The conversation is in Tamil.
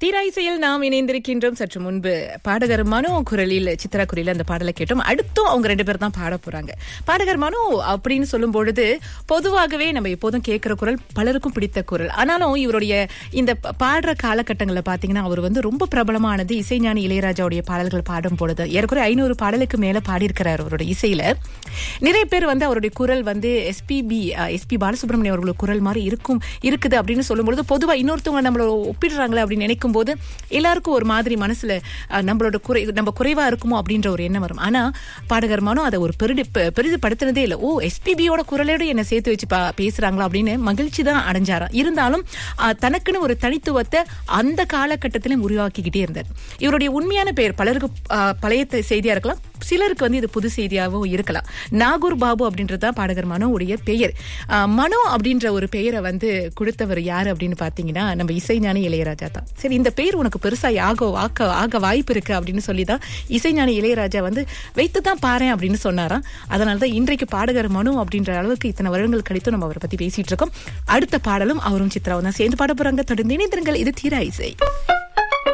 தீராயிசையில் நாம் இணைந்திருக்கின்றோம். சற்று முன்பு பாடகர் மனோ குரலில், சித்ரா குரலில் அந்த பாடலை கேட்டோம். அடுத்தும் அவங்க 2 பேர் தான் பாட போறாங்க. பாடகர் மனோ அப்படின்னு சொல்லும் பொழுது பொதுவாகவே நம்ம எப்போதும் கேட்கிற குரல் பலருக்கும் பிடித்த குரல். ஆனாலும் இவருடைய இந்த பாடுற காலகட்டங்களில் பாத்தீங்கன்னா அவர் வந்து ரொம்ப பிரபலமானது இசைஞானி இளையராஜாவுடைய பாடல்கள் பாடும் பொழுது ஏறக்குறைய 500 பாடலுக்கு மேல பாடியிருக்கிறார். அவருடைய இசையில நிறைய பேர் வந்து அவருடைய குரல் வந்து எஸ்பி பாலசுப்ரமணியம் அவர்களுடைய குரல் மாதிரி இருக்குது அப்படின்னு சொல்லும் பொழுது பொதுவா இன்னொருத்தவங்க நம்மள ஒப்பிடுறாங்களே அப்படின்னு நினைக்கும் போது எல்லாருக்கும் ஒரு மாதிரி மனசுல நம்ம குறைவா இருக்குமோ அப்படின்ற ஒரு எண்ணம் வரும். ஆனா பாடகர் மனோ அதை ஒரு பெரிதுபடுத்தினதே இல்லை. எஸ்பிபியோட குரலோட என்ன சேர்த்து வச்சு பேசுறாங்களா அப்படின்னு மகிழ்ச்சி தான் அடைஞ்சாராம். இருந்தாலும் தனக்குன்னு ஒரு தனித்துவத்தை அந்த காலகட்டத்திலும் உருவாக்கிக்கிட்டே இருந்தார். இவருடைய உண்மையான பெயர் பலருக்கு பழைய செய்தியா இருக்கலாம், சிலருக்கு வந்து இது புது செய்தியாகவும் இருக்கலாம். நாகூர் பாபு அப்படின்றதுதான் பாடகர் மனோவுடைய பெயர். மனோ அப்படின்ற ஒரு பெயரை வந்து கொடுத்தவர் யாரு அப்படின்னு பாத்தீங்கன்னா நம்ம இசைஞானி இளையராஜா தான். சரி, இந்த பெயர் உனக்கு பெருசா ஆக வாய்ப்பு இருக்கு அப்படின்னு சொல்லிதான் இசைஞானி இளையராஜா வந்து வைத்துதான் பாறேன் அப்படின்னு சொன்னாராம். அதனாலதான் இன்றைக்கு பாடகர் மனோ அப்படின்ற அளவுக்கு இத்தனை வருடங்கள் கழித்தும் நம்ம அவரை பத்தி பேசிட்டு இருக்கோம். அடுத்த பாடலும் அவரும் சித்ராவும் தான் சேர்ந்து பாட போறாங்க. தொடர்ந்து இணைந்திருங்கள். இது தீரா இசை.